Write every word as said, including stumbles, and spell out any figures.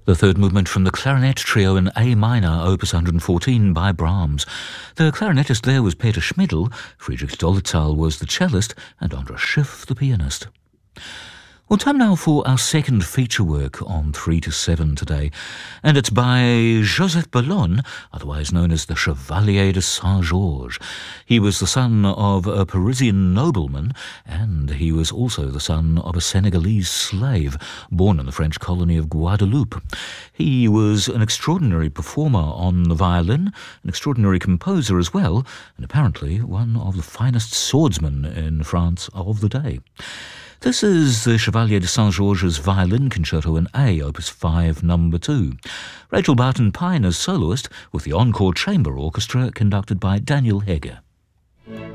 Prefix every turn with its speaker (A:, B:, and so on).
A: The third movement from the Clarinet Trio in A minor, opus one hundred fourteen by Brahms. The clarinetist there was Peter Schmidl, Friedrich Dolezal was the cellist, and Andras Schiff the pianist. Well, time now for our second feature work on three to seven today, and it's by Joseph Bellon, otherwise known as the Chevalier de Saint-Georges. He was the son of a Parisian nobleman, and he was also the son of a Senegalese slave, born in the French colony of Guadeloupe. He was an extraordinary performer on the violin, an extraordinary composer as well, and apparently one of the finest swordsmen in France of the day. This is the Chevalier de Saint-Georges' Violin Concerto in A, opus five, number two. Rachel Barton Pine as soloist, with the Encore Chamber Orchestra conducted by Daniel Heger.